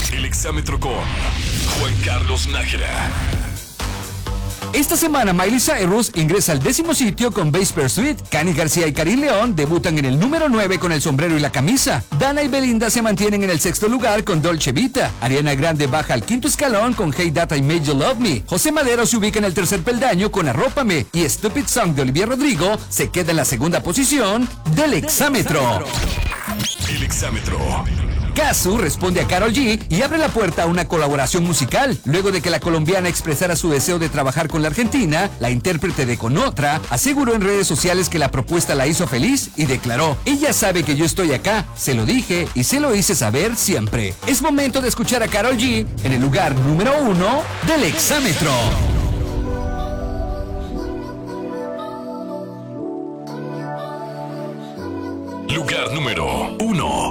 El exámetro con Juan Carlos Nájera. Esta semana Miley Cyrus ingresa al 10º sitio con Bass Pursuit. Cani García y Karim León debutan en el número 9 con El sombrero y la camisa. Dana y Belinda se mantienen en el 6º lugar con Dolce Vita. Ariana Grande baja al 5º escalón con Hey That I Made You Love Me. José Madero se ubica en el 3er peldaño con Arrópame. Y Stupid Song de Olivia Rodrigo se queda en la 2ª posición del exámetro. El exámetro. Cazzu responde a Karol G y abre la puerta a una colaboración musical. Luego de que la colombiana expresara su deseo de trabajar con la argentina, la intérprete de Con Otra aseguró en redes sociales que la propuesta la hizo feliz y declaró: ella sabe que yo estoy acá, se lo dije y se lo hice saber siempre. Es momento de escuchar a Karol G en el lugar número 1 del exámetro. Lugar número 1.